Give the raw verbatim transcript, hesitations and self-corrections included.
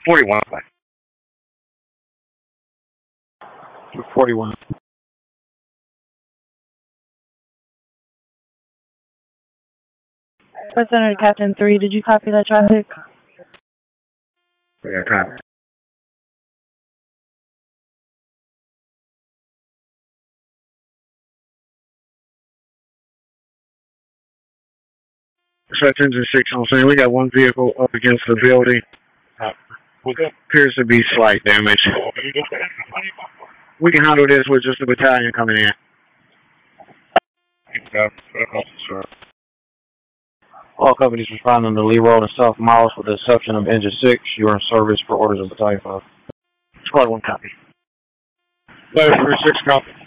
forty-one. forty-one. First Center to Captain three, did you copy that traffic? Yeah, copy. Search engine six on scene. We got one vehicle up against the building. Uh, appears to be slight damage. We can handle this with just a battalion coming in. All companies responding to Lee Road and South Miles with the exception of Engine six. You are in service for orders of Battalion five. Squad one copy. Letter three six copy.